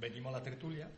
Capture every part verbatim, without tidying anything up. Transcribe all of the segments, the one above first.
venimos a la tertulia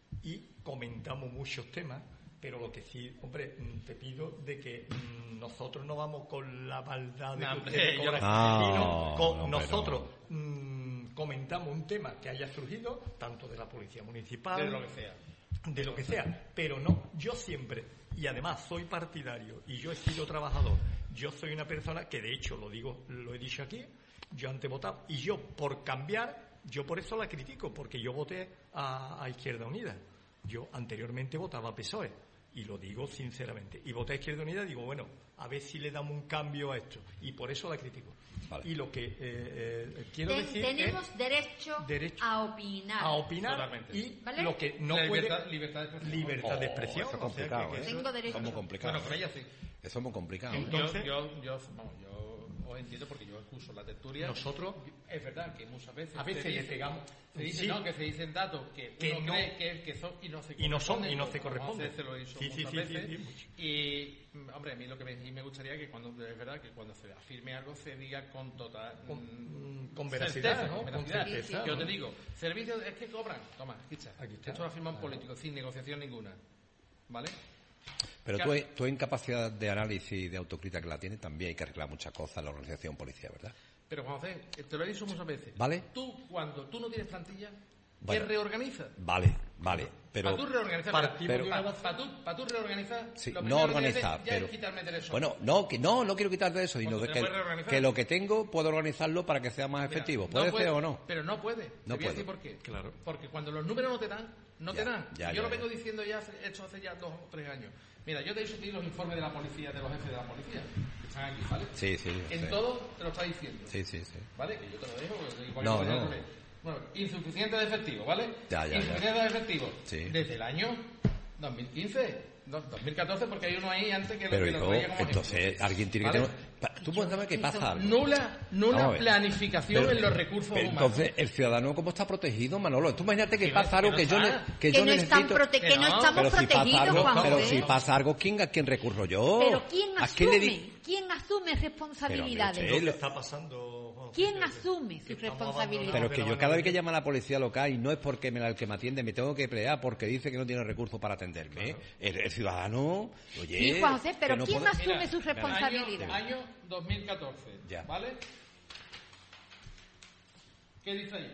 y comentamos muchos temas, pero lo que sí, hombre, te pido de que mmm, nosotros no vamos con la maldad de no, que ustedes yo cobran, no, sino con no, nosotros mmm, comentamos un tema que haya surgido, tanto de la Policía Municipal, de lo que sea, de lo que sea, pero no, yo siempre, y además soy partidario, y yo he sido trabajador, yo soy una persona que de hecho, lo digo, lo he dicho aquí, yo antes votaba, y yo por cambiar, yo por eso la critico, porque yo voté a, a Izquierda Unida, yo anteriormente votaba a P S O E, y lo digo sinceramente, y voté a Izquierda Unida, digo, bueno, a ver si le damos un cambio a esto, y por eso la critico. Vale. Y lo que eh, eh, quiero Ten, decir tenemos es derecho, derecho a opinar, a opinar totalmente. Y ¿vale? lo que no la puede libertad, libertad de expresión, libertad oh, de expresión, eso es o sea, complicado, que, que ¿eh? Tengo derecho. Eso es muy complicado. Bueno, con ella sí. Eso es muy complicado. Entonces, yo, yo, yo, vamos, yo os entiendo porque yo escucho la tertulia. Nosotros, es verdad que muchas veces a veces se le dice, pegamos, se dice, sí, no, que se dicen datos que, que uno no, cree que, que son y no se y no son y no corresponden, se corresponden. Se lo he dicho sí, sí, muchas sí, veces. sí, sí, y hombre, a mí lo que me, y me gustaría que cuando es verdad que cuando se afirme algo se diga con total con, con veracidad, certeza, ¿no? con Con veracidad. certeza, Yo ¿no? te digo, servicios es que cobran, toma, aquí está, Aquí está. esto lo afirma un Claro. político sin negociación ninguna, ¿vale? Pero tú, tú en capacidad de análisis y de autocrítica que la tienes, también hay que arreglar muchas cosas en la organización policial, ¿verdad? Pero Juan José, te lo he dicho muchas veces. ¿Vale? Tú, cuando tú no tienes plantilla, Bueno. ¿qué reorganizas? Vale, vale. Pero, Para tú reorganizar, Partimos pero- de una para, base- para tú, para tú reorganizar, sí, lo no primero que organizar, tienes ya pero... es quitarme derecho. Bueno, no, que no, no quiero quitarte eso, sino Pues que, te puedes reorganizar. que lo que tengo puedo organizarlo para que sea más Mira, efectivo. no ¿Puede puede, ser o no? Pero no puede. No te voy a puedo. decir por qué. Claro. Porque cuando los números no te dan, no Ya, te dan. ya, yo ya, lo ya. vengo diciendo ya, hace- hecho hace ya dos o tres años. Mira, yo te he dicho a ti los informes de la policía, de los jefes de la policía, que están aquí, ¿vale? Sí, sí. En sí. todo te lo está diciendo. Sí, sí, sí. ¿Vale? Que yo te lo dejo. porque igual No, que no. te lo leo. Bueno, insuficiente de efectivo, ¿vale? Ya, ya, ya. Insuficiente de efectivo. Sí. Desde el año dos mil quince, no, dos mil catorce, porque hay uno ahí antes que lo Pero que lo hijo, veía como entonces ejemplo. alguien tiene ¿Vale? que tener... Pa- Tú puedes saber que pasa algo. Nula, nula Vamos a ver. planificación Pero- en los recursos pero humanos. entonces, ¿el ciudadano cómo está protegido, Manolo? Tú imagínate que Que pasa no- algo que que, no yo, ne- está. que que yo no, están necesito... prote- que Que no no, estamos Pero si pasa protegidos, algo, Juan pero José. si pasa algo, ¿quién, ¿a quién recurro yo? Pero ¿quién ¿A quién le asume? di- ¿Quién asume responsabilidades? Pero, lo que lo- está pasando, Juan ¿Quién José, asume que sus estamos responsabilidades? Pero abandonados que de yo la cada mano vez que de- llama a la policía local y no es porque me, el que me atiende me tengo que pelear porque dice que no tiene recursos para atenderme. El, el ciudadano, oye... Sí, Juan José, pero que no ¿quién puede- asume Mira, sus Año, responsabilidades? año dos mil catorce, Ya. ¿vale? ¿Qué dice ahí?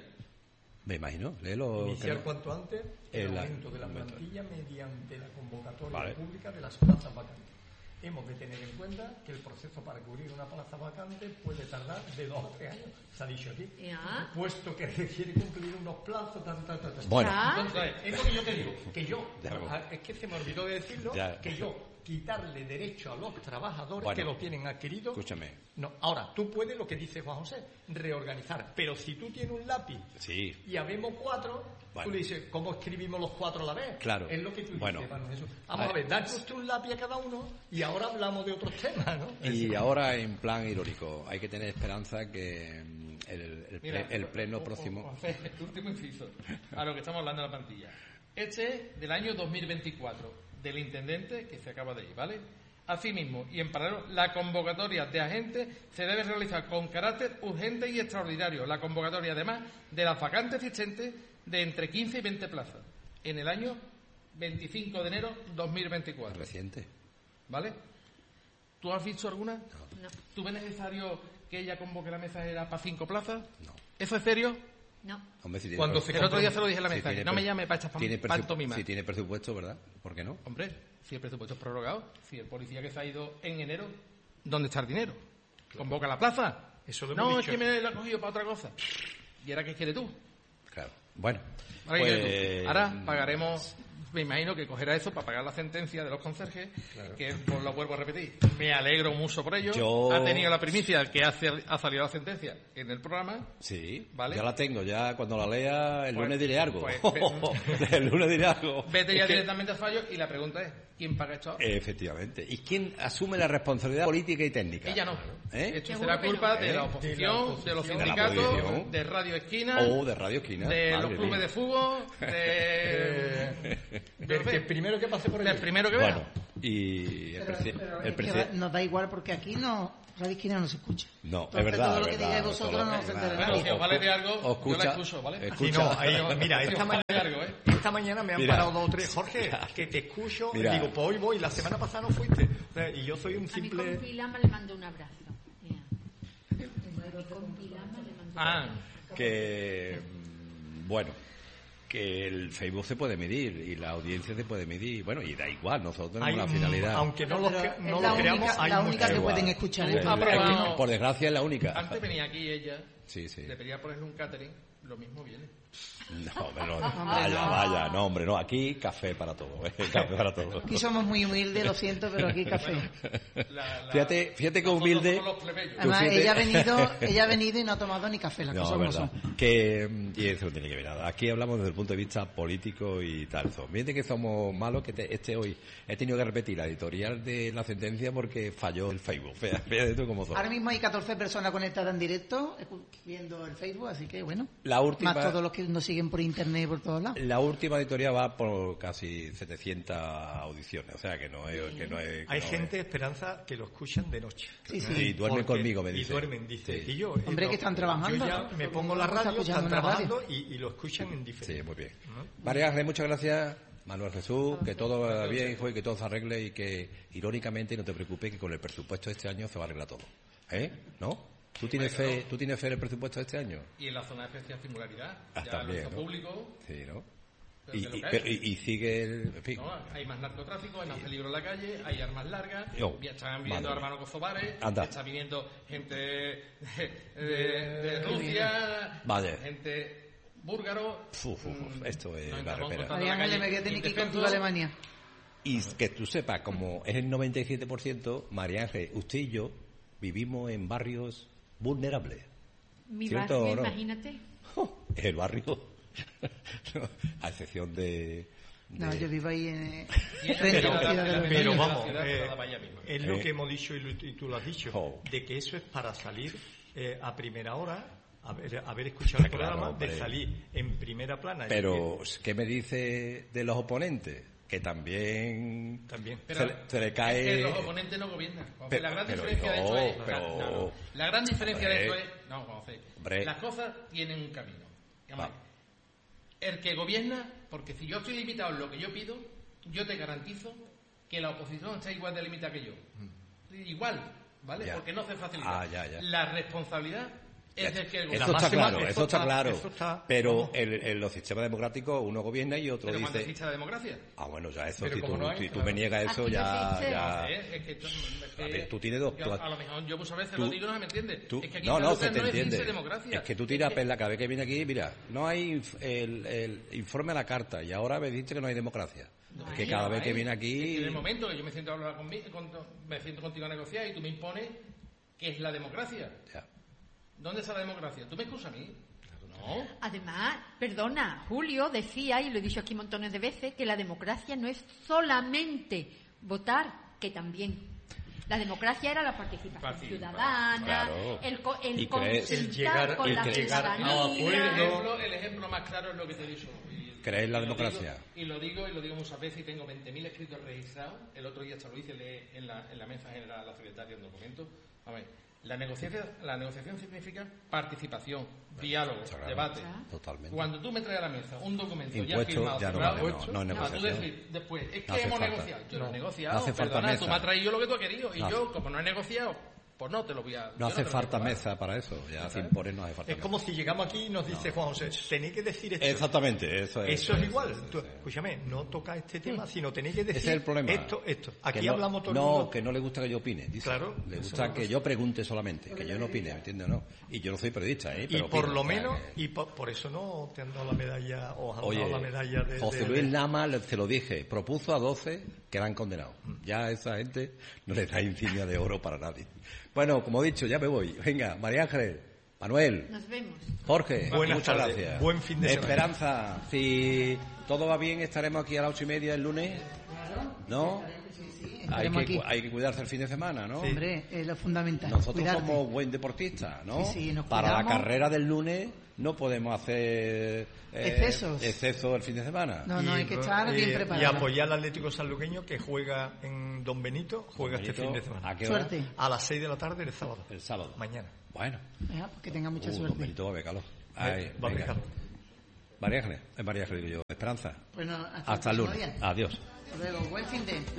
Me imagino, léelo. Iniciar que- cuanto antes el el- aumento de la aumento. plantilla mediante la convocatoria Vale. pública de las plazas vacantes. Hemos de tener en cuenta que el proceso para cubrir una plaza vacante puede tardar de dos a tres años. Se ha dicho aquí. Ya. Puesto que requiere cumplir unos plazos, tan, tan, tan, tan. Bueno. Ya. Entonces, es lo que yo te digo, que yo, Ya, bueno. ah, es que se me olvidó de decirlo, Ya. que yo quitarle derecho a los trabajadores Bueno. que lo tienen adquirido. Escúchame. No, ahora, tú puedes, lo que dice Juan José, reorganizar, pero si tú tienes un lápiz Sí. y habemos cuatro, Bueno. tú le dices, ¿cómo escribimos los cuatro a la vez? Claro. Es lo que tú dices, Bueno. Pablo Jesús. Vamos A a ver. ver, dale usted un lápiz a cada uno y ahora hablamos de otros temas, ¿no? Y ahora, en plan irónico, hay que tener esperanza que mm, el, el, Mira, ple- el pleno o- o- próximo... o- José, el último inciso, a lo que estamos hablando de la plantilla. Este es del año dos mil veinticuatro, del intendente que se acaba de ir, ¿vale? Asimismo, y en paralelo, la convocatoria de agentes se debe realizar con carácter urgente y extraordinario. La convocatoria, además, de las vacantes existentes de entre quince y veinte plazas, en el año veinticinco de enero dos mil veinticuatro, Reciente. ¿vale? ¿Tú has visto alguna? No. ¿Tú ves necesario que ella convoque la mesa era para cinco plazas? No. ¿Eso es serio? No. Hombre, si tiene Cuando pre- se El otro día se lo dije en la si mesa, tiene que no me pre- llame para esta tiene presu- pantomima. Si tiene presupuesto, ¿verdad? ¿Por qué no? Hombre, si el presupuesto es prorrogado, si el policía que se ha ido en enero, ¿dónde está el dinero? ¿Convoca la plaza? Eso lo hemos No, dicho. es que me lo ha cogido para otra cosa. ¿Y ahora qué quieres tú? Claro. Bueno, Ahora, ¿qué quieres pues... tú? Ahora pagaremos, me imagino que cogerá eso para pagar la sentencia de los conserjes, que pues, lo vuelvo a repetir. Me alegro mucho por ello. Yo- Ha tenido la primicia que ha, ha salido la sentencia en el programa. Sí, Vale. ya la tengo, ya cuando la lea el Pues- lunes diré algo. pues, el lunes diré algo. Vete ya Es que- directamente al fallo y la pregunta es, ¿quién paga esto ahora? Efectivamente. ¿Y quién asume la responsabilidad política y técnica? Ella no. ¿Eh? Esto Seguro será que culpa no. de, ¿Eh? la oposición, De la oposición, de los de la sindicatos, oposición. de Radio Esquina, O de Radio Esquina. de Madre los clubes mía. de fútbol, de... Del que primero que pase por del allí. primero que Bueno, vea. y el, Pero, presi- pero el es que presi- va- nos da igual porque aquí no Radio Esquina no se escucha. No, Entonces, es verdad. todo lo es que verdad, digáis vosotros todo lo no que- se entera Bueno, nadie. si os vale de algo, yo escucha, la escucho, ¿vale? Así escucha. no, ahí- mira, Si esta os vale mañana, de algo, ¿eh? esta mañana me han Mira. parado dos o tres, Jorge, que te escucho, Mira. digo, pues hoy voy, la semana pasada no fuiste. O sea, y yo soy un A mi simple... compilama le mando un abrazo. Mira. A mi compilama le mando un Ah, abrazo. que mm, bueno, que el Facebook se puede medir y la audiencia se puede medir, bueno, y da igual, nosotros tenemos Hay, la mm, finalidad. aunque no lo, Pero que- es no la lo creamos, única, hay la mucho. única que igual. pueden escuchar. Es- esto. Ah, pero es que, vamos. por desgracia es la única. antes venía aquí ella, Sí, sí. le pedía ponerle un catering, lo mismo viene. No, pero vaya, vaya, no, hombre, no, aquí café para todo, ¿eh? Café para todo. Aquí somos muy humildes, lo siento, pero aquí café. La- la- Fíjate, fíjate que nosotros humilde. somos los plebeyos. Tú Además, fíjate- ella ha venido, ella ha venido y no ha tomado ni café, las No, cosas como verdad. son. Que, y eso no tiene que ver nada. Aquí hablamos desde el punto de vista político y tal. Fíjate que somos malos, que te- este hoy he tenido que repetir la editorial de la sentencia porque falló el Facebook. Fíjate, fíjate tú cómo son. Ahora mismo hay catorce personas conectadas en directo, escu- viendo el Facebook, así que bueno. La última, Más todos los que nos siguen por internet por todos lados. la última editorial va por casi setecientas audiciones. O sea que no es. Que no es que Hay no gente, Esperanza, que lo escuchan de noche. Sí, sí. Y duermen Porque- conmigo, me dice. Y duermen, dice. Sí. Y yo, Hombre, eh, que están trabajando, Yo ya ¿no? me Todo pongo el la mundo está radio, están escuchando una trabajando y, y lo escuchan en Sí, diferente. muy bien. María Ángeles, muchas gracias. Manuel Jesús, que todo vaya bien, hijo, y que todo se arregle y que, irónicamente, no te preocupes, que con el presupuesto de este año se va a arreglar todo. ¿Eh? ¿No? ¿Tú tienes fe, ¿tú tienes fe en el presupuesto de este año? Y en la zona de especial singularidad, Ah, ya también, lo hizo ¿no? público, Sí, ¿no? Pero Y, de lo y- que pero- hay. y- y sigue el... En fin. ¿no? Hay más narcotráfico, hay más peligro en la calle, hay armas largas, Yo, ya están viviendo madre. hermanos kosovares, Anda. está viviendo gente de, de- de Rusia, Vale. gente búlgaro. Uf, uf, uf, mm, esto es nos la estamos repera. encontrando María en la Ángeles, me calle voy a tener que ir indefensos. contigo a Alemania. Y que tú sepas, como es el noventa y siete por ciento, María Ángeles, usted y yo vivimos en barrios vulnerables. Mi ¿Cierto barrio, o no? imagínate. Es el barrio, a excepción de... No, de- yo vivo ahí en, Y frente ella a vive la en ciudad de la- los Pero de la vamos, ciudad, eh, de la bahía misma. es lo Eh. que hemos dicho y, lo- y tú lo has dicho, Jo. de que eso es para salir eh, a primera hora, haber, haber escuchado el Claro, programa, hombre. de salir en primera plana. Pero, ¿qué me dice de los oponentes? Que también, También. se, le- se le es que cae... los oponentes no gobiernan. Vamos a ver, Pero- la gran pero diferencia de no, esto es... pero- no, no. La gran diferencia de esto Hombre. es... No, vamos a ver. Hombre. Las cosas tienen un camino. Vamos a Va. ver. El que gobierna, porque si yo estoy limitado en lo que yo pido, yo te garantizo que la oposición está igual de limitada que yo. Igual, ¿vale? Ya. Porque no se facilita. Ah, ya, ya. La responsabilidad es del que el Eso gobierna. está máxima- claro, eso eso está está- claro. eso está- pero vamos. en, en los sistemas democráticos uno gobierna y otro Pero cuando dice... existe la democracia. Ah, bueno, ya eso, Pero si tú, como no hay, si tú claro. me niegas eso, Aquí no ya... existe. ya... ¿Eh? Es que esto- es que- A ver, tú tienes dos- yo- tú- a lo mejor yo muchas veces tú- lo digo y no se me entiende. Tú- Es que aquí no, en no, Andalucía se te no existe entiende. democracia. Es que tú tiras perla cada vez que viene aquí, mira, no hay inf- el, el informe a la carta y ahora me dices que no hay democracia. No que hay, cada no vez que hay. viene Es que aquí... en el momento que yo me siento a hablar conmigo, con- me siento contigo a negociar y tú me impones que es la democracia. Ya. ¿Dónde está la democracia? ¿Tú me excusas a mí? No. Además, perdona, Julio decía, y lo he dicho aquí montones de veces, que la democracia no es solamente votar, que también. La democracia era la participación Participa, ciudadana, claro. el, co- el Y creer- consultar el llegar- con y la creer- ciudadanía. a El acuerdo. ejemplo, el ejemplo más claro es lo que te he dicho. Y- Creer en la y lo democracia. digo- y lo digo y lo digo muchas veces y tengo veinte mil escritos registrados. El otro día hasta lo hice leer en la, en la mesa general a la secretaria un documento. A ver, la negociación, la negociación significa participación, diálogo, Claro, debate. Totalmente. Cuando tú me traes a la mesa un documento Impuesto, ya firmado, ya no cerrado, vale, no, no es para tú negociación. decir después, es que No hace hemos falta. negociado. Yo lo he No. negociado, No hace falta perdona, mesa. tú me has traído lo que tú has querido y No. yo, como no he negociado, pues no te lo voy a... yo No hace te lo voy a falta cobrar. mesa para eso, ya sin poner no hace falta Es mesa. como si llegamos aquí y nos dice Juan José, tenéis que decir esto. Exactamente, eso es. Eso es igual. Tú, escúchame, no toca este tema, sino tenéis que decir Ese es el problema. esto, esto. Que Aquí no, hablamos todo el No, mundo. que no le gusta que yo opine. Dice. Claro, Le eso gusta es que otra yo pregunte solamente, que yo no opine, ¿me entiendes o no? Y yo no soy periodista, ¿eh? Y Pero por opino, lo o sea, menos, que- y por, por eso no te han dado la medalla, o han Oye, dado la medalla de... José de- Luis de- Lama, le- te lo dije, propuso a doce que eran condenados. Ya a esa gente no le da insignia de oro para nadie. Bueno, como he dicho, ya me voy. Venga, María Ángeles, Manuel, Nos vemos. Jorge, Buenas muchas tardes, gracias. buen fin de semana. Esperanza, si todo va bien, estaremos aquí a las ocho y media el lunes. ¿No? Hay estaremos que, aquí. hay que cuidarse el fin de semana, ¿no? Hombre, es lo fundamental. Nosotros cuidarte. somos buen deportistas, ¿no? Sí, sí, nos Para la cuidamos. carrera del lunes no podemos hacer eh, Excesos. excesos el fin de semana. No, no, hay que estar y- bien Y preparado. apoyar al Atlético Sanluqueño que juega en Don Benito juega Don este Benito, fin de semana. ¿a qué hora? Suerte. A las seis de la tarde el sábado. El sábado. Mañana. Bueno. Venga, pues que tenga mucha Uh, Don suerte. Benito va a ver calor. Ay, Va a venga. dejar. María Ángeles, es María Ángeles, digo yo. Esperanza. Bueno, hasta, Hasta el próximo lunes. día. Adiós. Hasta luego. Buen fin de.